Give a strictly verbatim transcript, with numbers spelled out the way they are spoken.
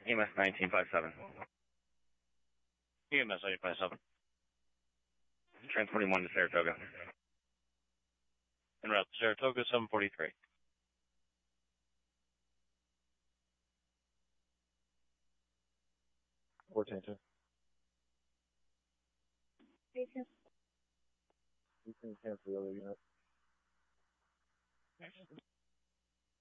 E M S nineteen fifty-seven. E M S eight five seven. Transporting one to Saratoga. En route to Saratoga, seven forty-three. fourteen two. Patient. You can cancel the other unit.